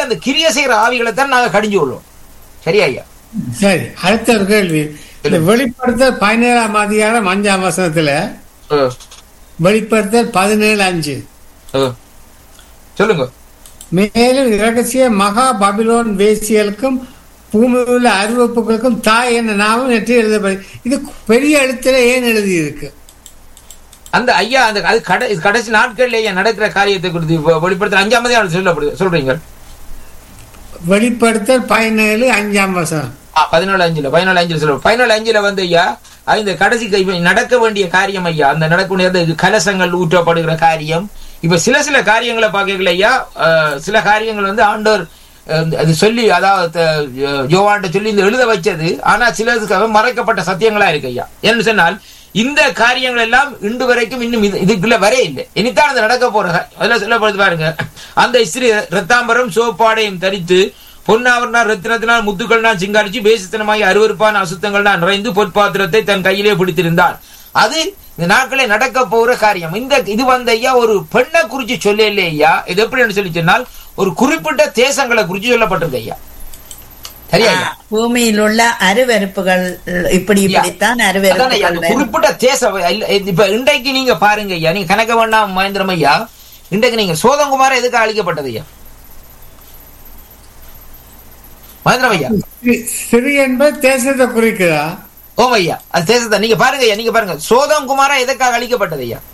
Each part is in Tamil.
வெளிப்படுத்த அந்த கிரிய செய்யற ஆவிகளை தான் நாங்க கடிஞ்சு கொள்வோம். சரியா ஐயா? சரி, அடுத்த ஒரு கேள்வி. இந்த வெளிப்படுத்தல் 17ஆம் அதிகாரம் 5ஆம் வசனத்துல வெளிப்படுத்தல் 17:5 சொல்லுங்க. மேலும் இரகசிய மகா பாபிலோன் வேசியலுக்கும் பூமியில் உள்ள அறிவிப்புகளுக்கும் தாய் என்ற நாமம் நெற்றி எழுதப்படி. இது பெரிய எழுத்துல ஏன் எழுதி இருக்கு? அந்த ஐயா அந்த அது கடைசி நாட்கள்ல ஐயா நடக்கிற காரியத்தை குறித்து வெளிப்படுத்தல் 5ஆம் அதிகாரம் சொல்லப்படுது சொல்றீங்க. வெளிப்படுத்தல் 17:5 வசனம் 17:5 சொல்ல 17:5 வந்து ஐயா இந்த கடைசி நடக்க வேண்டிய காரியம் ஐயா, அந்த நடக்கக்கூடிய கலசங்கள் ஊற்றப்படுகிற காரியம். இப்ப சில காரியங்களை பார்க்கல ஐயா, சில காரியங்கள் வந்து ஆண்டவர் அது சொல்லி, அதாவது யோவான்ட்ட சொல்லி இந்த எழுத வச்சது. ஆனா சிலதுக்காக மறைக்கப்பட்ட சத்தியங்களா இருக்கு ஐயா. என்ன சொன்னால் இந்த காரியங்கள் எல்லாம் இன்று வரைக்கும் இன்னும் இதுக்குள்ள வர இல்லை. இனித்தான் அது நடக்க போற அதுல சொல்லப்படுது பாருங்க. அந்த ஸ்திரீ ரத்தாம்பரம் சோப்பாடையும் தரித்து பொன்னாவரனால் ரத்தினத்தினால் முத்துக்கள்னால் சிங்காரிச்சு பேசித்தனமாகி அருவருப்பான அசுத்தங்கள்னால் நிறைந்து பொற்பாத்திரத்தை தன் கையிலே பிடித்திருந்தாள். அது இந்த நாட்களே நடக்க போற காரியம். இந்த இது வந்து ஐயா ஒரு பெண்ணை குறிச்சு சொல்ல இல்லை ஐயா. இது எப்படி சொல்லி சொன்னால் ஒரு குறிப்பிட்ட தேசங்களை குறிச்சு சொல்லப்பட்டிருக்கு ஐயா. சரியா? பூமியில் உள்ள அருவருப்புகள் இப்படித்தான் அருவருப்புகள் குறிப்பிட்ட தேசம். இப்ப இன்றைக்கு நீங்க பாருங்க ஐயா, நீங்க கணக்க வேண்டாம் மகேந்திரம் ஐயா. இன்றைக்கு நீங்க சோதங்குமார எதுக்கு அழிக்கப்பட்டது ஐயா? மகேந்திரம் ஐயா, சிறு என்பது தேசத்தை குறிக்கிறா? ஓம் ஐயா, அது தேசத்தை நீங்க பாருங்க ஐயா. நீங்க பாருங்க சோதங்குமாரா எதுக்காக அழிக்கப்பட்டது ஐயா?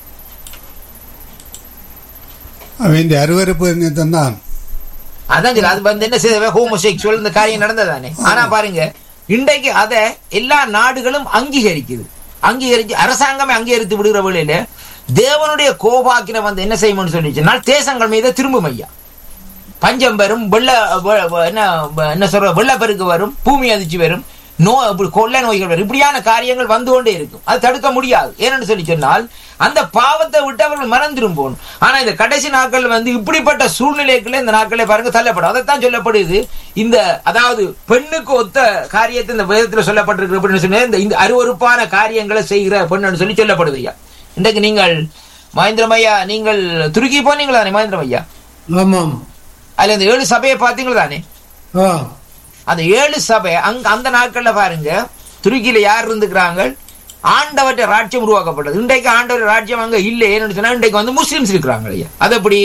அவன் அருவருப்பு தான். அதான் அது வந்து என்ன செய்த ஹோமோசெக்சுவல் இந்த காரியம் நடந்ததானே. ஆனா பாருங்க இன்றைக்கு அத எல்லா நாடுகளும் அங்கீகரிச்சு அரசாங்கமே அங்கீகரித்து விடுகிற வேளையில தேவனுடைய கோபாக்கின வந்து என்ன செய்யணும்னு சொல்லிச்சுன்னா தேசங்கள் மீது திரும்பும் ஐயா. பஞ்சம் வரும், என்ன சொல்ற வெள்ளப்பெருக்கு வரும், பூமி அதிர்ச்சி வரும், கொள்ளை நோய்கள் வரும். இப்படியான காரியங்கள் வந்து கொண்டே இருக்கும். அது தடுக்க முடியாது. ஏன்னு சொல்லி சொன்னால் அந்த பாவத்தை விட்டு அவர்கள் மனம் திரும்பணும். ஆனா இந்த கடைசி நாட்கள் வந்து இப்படிப்பட்ட சூழ்நிலைக்குள்ள இந்த நாட்களை பாருங்க தள்ளப்படும். அதைத்தான் சொல்லப்படுது. இந்த அதாவது பெண்ணுக்கு ஒத்த காரியத்தை இந்த வேதத்துல சொல்லப்பட்டிருக்கு அப்படின்னு சொன்ன இந்த அருவருப்பான காரியங்களை செய்கிற பெண்ணு சொல்லி சொல்லப்படுது ஐயா. இன்றைக்கு நீங்கள் மகேந்திரம் ஐயா, நீங்கள் துருக்கி போனீங்களா தானே மகேந்திரம் ஐயா? ஆமாம். அதுல இந்த 7 சபையை பார்த்தீங்களா தானே? அந்த 7 சபை அந்த நாட்கள்ல பாருங்க துருக்கியில யார் இருந்துக்கிறாங்க? ஆண்டவற்ற ராஜ்யம் உருவாக்கப்பட்டது. இன்றைக்கு ஆண்டவர் ராஜ்யம் அங்க இல்லை. ஏன்னு சொன்னா இன்றைக்கு வந்து முஸ்லிம்ஸ் இருக்கிறாங்க ஐயா. அது எப்படி?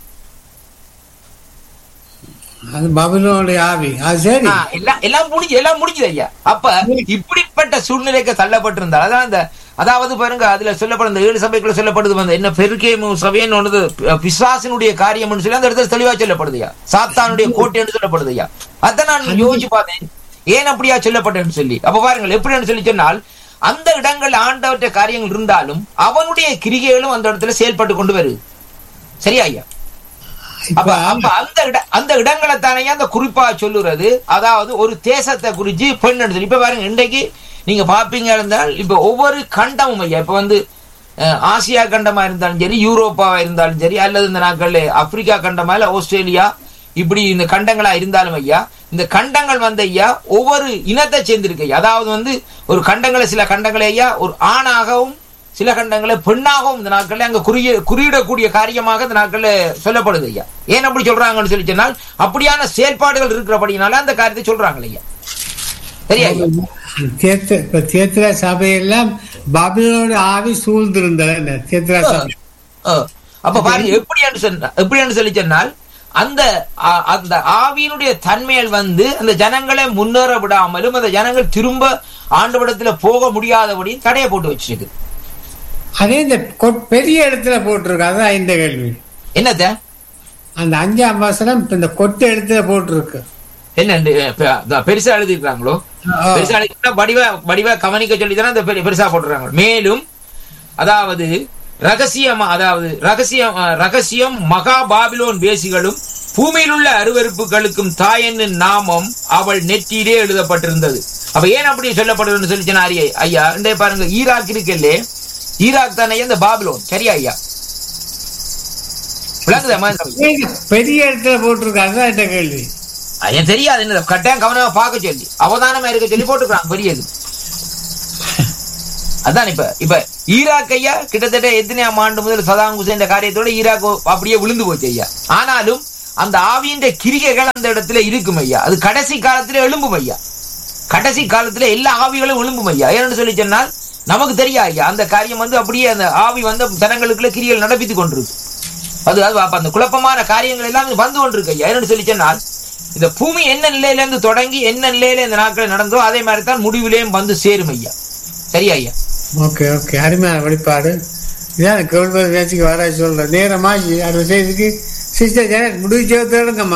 எல்லாம் முடிஞ்சது ஐயா. அப்ப இப்படிப்பட்ட சூழ்நிலைக்கு தள்ளப்பட்டிருந்தால் அதான் அதாவது பாருங்க அதுல சொல்லப்படுற 7 சபைக்குள்ள சொல்லப்படுது வந்து என்ன பெருகேமு சபைன்னு ஒன்று பிசாசினுடைய காரியம் சொல்லி அந்த இடத்துல தெளிவா சொல்லப்படுதுயா. சாத்தானுடைய கோட்டைன்னு சொல்லப்படுதுயா. அதான் நான் யோசிச்சு பார்த்தேன் ஏன் அப்படியா சொல்லப்பட்டேன்னு சொல்லி. அப்ப பாருங்கள் எப்படின்னு சொல்லி சொன்னால் அந்த இடங்கள் ஆண்டவற்ற காரியங்கள் இருந்தாலும் அவனுடைய கிரிகைகளும் அந்த இடத்துல செயல்பட்டு கொண்டு வருது. சரியா ஐயா? அப்ப அந்த இடங்களை தானே அந்த குறிப்பா சொல்லுறது. அதாவது ஒரு தேசத்தை குறிச்சு பெண் சொல்லி. இப்ப பாருங்க இன்றைக்கு நீங்க பாப்பீங்க இருந்தால் இப்ப ஒவ்வொரு கண்டமும் ஐயா, இப்ப வந்து ஆசியா கண்டமா இருந்தாலும் சரி, யூரோப்பாவா இருந்தாலும் சரி, அல்லது இந்த நாட்கள் ஆப்பிரிக்கா கண்டமா இல்ல ஆஸ்திரேலியா, இப்படி இந்த கண்டங்களா இருந்தாலும் ஐயா, இந்த கண்டங்கள் வந்து ஐயா ஒவ்வொரு இனத்தை சேர்ந்திருக்கு. அதாவது வந்து ஒரு கண்டங்களை சில கண்டங்களை ஐயா ஒரு ஆணாகவும் சில கண்டங்களை பெண்ணாகவும் இந்த நாட்கள்ல அங்க குறியிடக்கூடிய காரியமாக இந்த நாட்கள்ல சொல்லப்படுது ஐயா. ஏன் அப்படி சொல்றாங்கன்னு சொல்லி சொன்னால் அப்படியான செயல்பாடுகள் இருக்கிறபடினால அந்த காரியத்தை சொல்றாங்க ஐயா. சரியா? தேத்திரா சபையெல்லாம் பாபிலோனுடைய ஆவி சூழ்ந்திருந்தன தேத்திரா சபை. அப்ப பாருங்க எப்படின்னு சொல்லி சொன்னால் அந்த ஆவியினுடைய தன்மைகள் வந்து அந்த ஜனங்களை முன்னேற விடாமலும் அந்த ஜனங்கள் திரும்ப ஆண்டவரிடத்துல போக முடியாதபடி தடையை போட்டு வச்சிருக்கு. அதே இந்த பெரிய இடத்துல போட்டிருக்கு. அதான் இந்த கேள்வி. என்னத்த அந்த 5ஆம் வசனம் இந்த கொட்டை இடத்துல போட்டிருக்கு. என்ன பெருசா எழுதிருக்காங்களோ? பெருசா வடிவா கவனிக்க சொல்லிதானே அந்த பெருசா போட்டுறாங்க. மேலும் அதாவது ரகசியம் மகா பாபிலோன் வேசிகளும் பூமியில் உள்ள அருவருப்புகளுக்கும் தாயன்னு நாமம் அவள் நெற்றியிலே எழுதப்பட்டிருந்தது. அப்ப ஏன் அப்படி சொல்லப்படுதுன்னு சொல்லி ஐயா இன்றைய பாருங்க ஈராக் இருக்குல்லே, ஈராக் தானே இந்த பாபிலோன். சரியா ஐயா? பெரிய இடத்துல போட்டிருக்காங்க. இந்த கேள்வி அது தெரியாது. என்ன கட்டாயம் கவனமா பார்க்க சொல்லி அவதானமா இருக்க சொல்லி போட்டுக்கிறாங்க பெரியது. அதான் இப்ப ஈராக் ஐயா கிட்டத்தட்ட எத்தனையாம் ஆண்டு முதல் சதாம் ஹுசேன் காரியத்தோட ஈராக் அப்படியே விழுந்து போச்சு ஐயா. ஆனாலும் அந்த ஆவியின் கிரிகைகள் அந்த இடத்துல இருக்கும் ஐயா. அது கடைசி காலத்துல எழும்பும் ஐயா. கடைசி காலத்துல எல்லா ஆவிகளும் எழும்பும் ஐயா. ஏன்னு சொல்லி சொன்னால் நமக்கு தெரியா ஐயா, அந்த காரியம் அப்படியே அந்த ஆவி ஜனங்களுக்குள்ள கிரிகள் நடப்பித்துக் கொண்டிருக்கு. அது அந்த குழப்பமான காரியங்கள் எல்லாம் வந்து கொண்டிருக்கு ஐயா. ஏன்னு சொல்லி சொன்னால் இந்த பூமி என்ன நிலையில இருந்து தொடங்கி என்ன நிலையில இந்த நாட்கள் நடந்தோ அதே மாதிரி தான் முடிவிலையும் வந்து சேரும் ஐயா. சரியா ஐயா? ஓகே ஓகே, அருமையான வெளிப்பாடு. இதான் கேள்வி நேற்றுக்கு வர சொல்றேன். நேரமாகி அடுத்த செய்திக்கு சிஸ்டர் ஜெனட் முடிவு செய்வதுங்கம்மா.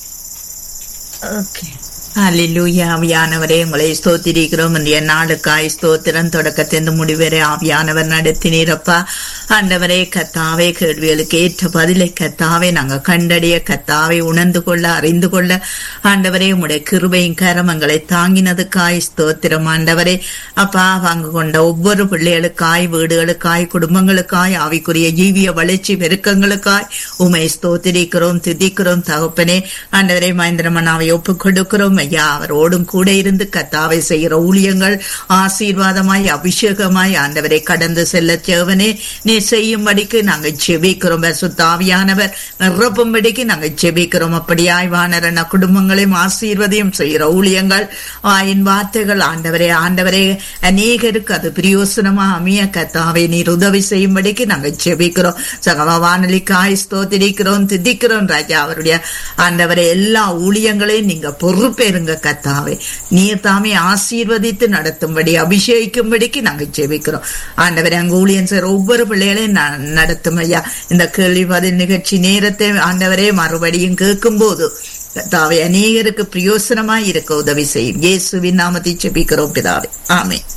ஓகே, அல்லேலூயா. ஆவியானவரே உங்களை ஸ்தோத்திரிக்கிறோம். இன்றைய நாளுக்காய் ஸ்தோத்திரம். தொடக்கத்திலிருந்து முடிவரை ஆவியானவர் நடத்தினீரப்பா. ஆண்டவரே கத்தாவே, கேள்விகளுக்கு ஏற்ற பதிலை கத்தாவே நாங்கள் கண்டறிய, கத்தாவே உணர்ந்து கொள்ள, அறிந்து கொள்ள ஆண்டவரே உம்முடைய கிருபையின் கரமங்களை தாங்கினதுக்காய் ஸ்தோத்திரம். ஆண்டவரே அப்பா, வாங்க கொண்ட ஒவ்வொரு பிள்ளைகளுக்காய், வீடுகளுக்காய், குடும்பங்களுக்காய், ஆவிக்குரிய ஜீவிய வளர்ச்சி பெருக்கங்களுக்காய் உமை ஸ்தோத்திரிக்கிறோம், துதிக்கிறோம் தகப்பனே. ஆண்டவரே மகேந்திரமனாவை ஒப்புக் கொடுக்கிறோம் ஐயா. அவரோடும் கூட இருந்து கத்தாவை செய்கிற ஊழியங்கள் ஆசீர்வாதமாய் அபிஷேகமாய் ஆண்டவரை கடந்து செல்ல தேவனே நீ செய்யும்படிக்கு நாங்கள் செபிக்கிறோம். பரிசுத்த ஆவியானவர் நிரப்பும்படிக்கு நாங்கள் செபிக்கிறோம். அப்படியாய் வானரன குடும்பங்களையும் ஆசீர்வதியும் செய்கிற ஊழியங்கள் ஆயின் வார்த்தைகள் ஆண்டவரே ஆண்டவரே அநேகருக்கு அது பிரயோசனமா அமைய கத்தாவை நீர் உதவி செய்யும்படிக்கு நாங்கள் செபிக்கிறோம். சகவ வானொலிக்காய் ஸ்தோத்திரிக்கிறோம், துதிக்கிறோம் ராஜா. அவருடைய ஆண்டவரை எல்லா ஊழியங்களையும் நீங்க பொறுப்பேறுங்க கத்தாவே. நீர் தாமே ஆசீர்வதித்து நடத்தும்படி அபிஷேகிக்கும்படிக்கு நாங்கள் செபிக்கிறோம். ஆண்டவரை அங்கு ஊழியன் சார் ஒவ்வொரு பிள்ளைகளையும் நடத்தும் ஐயா. இந்த கேள்வி பதில் நிகழ்ச்சி நேரத்தை ஆண்டவரே மறுபடியும் கேட்கும் போது கத்தாவே அநேகருக்கு பிரயோசனமாய் இருக்க உதவி செய்யும். இயேசுவின் நாமத்தை செபிக்கிறோம் பிதாவே, ஆமென்.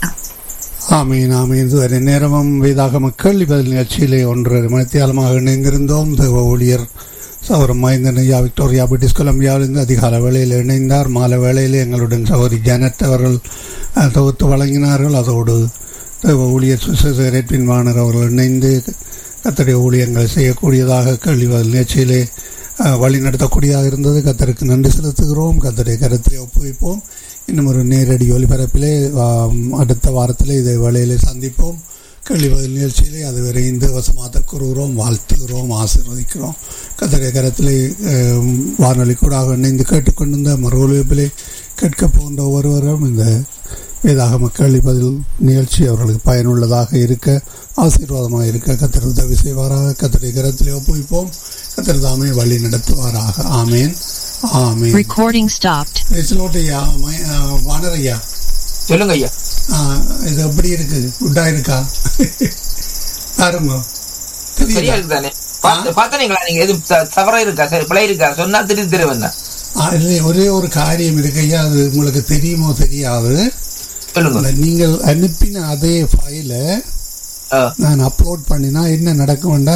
ஆமீன் ஆமீன். இதுவரை நேரமும் வேதாகம கேள்வி பதில் நிகழ்ச்சியிலே 1.5 மணித்தியாலமாக இணைந்திருந்தோம். தேவ ஊழியர் சௌரம் மைந்தன் ஐயா விக்டோரியா பிரிட்டிஷ் கொலம்பியாவிலிருந்து அதிகால வேளையில் இணைந்தார். மாலை வேளையில் எங்களுடன் சகோதரி ஜெனட் அவர்கள் தொகுத்து வழங்கினார்கள். அதோடு தேவ ஊழியர் சுசேரேட்பின் வாணர் அவர்கள் இணைந்து கத்தருடைய ஊழியங்களை செய்யக்கூடியதாக கேள்வி பதில் நிகழ்ச்சியிலே வழி நடத்தக்கூடியதாக இருந்தது. கத்தருக்கு நன்றி செலுத்துகிறோம். கத்தருடைய கருத்தை ஒப்புவிப்போம். இன்னும் ஒரு நேரடி ஒலிபரப்பிலே அடுத்த வாரத்திலே இதை வேளையிலே சந்திப்போம். கேள்வி பதில் நிகழ்ச்சியிலே அதுவரை இந்த வசமாக கூறுகிறோம், வாழ்த்துகிறோம், ஆசீர்வதிக்கிறோம். கத்தருடைய கரத்திலே வானொலி கூடாக இணைந்து கேட்டுக்கொண்டிருந்த மறு ஒலிபரப்பிலே கேட்க போன்ற ஒருவரும் இந்த வேதாகம கேள்வி பதில் நிகழ்ச்சி அவர்களுக்கு பயனுள்ளதாக இருக்க, ஆசீர்வாதமாக இருக்க கத்தர் உதவி செய்வாராக. கத்தருடைய கரத்திலே ஒப்புவிப்போம். கத்தர் தாமே வழி நடத்துவாராக. ஆமேன் ஆமேன். Recording stopped. வானரையா சொல்லுங்க ஐயா. இது எப்படி இருக்கு? குட்டா இருக்கா? பாருங்க, சரியா இருக்குதானே? பாத்தீங்களா நீங்க? எது தவறா இருக்கா, பிழை இருக்கா சொன்னா திரும்ப ஒரே ஒரு காரியம் இருக்கு ஐயா. அது உங்களுக்கு தெரியுமோ தெரியாது. நீங்கள் அனுப்பின அதே ஃபைலை நான் அப்லோட் பண்ணினா என்ன நடக்கும்?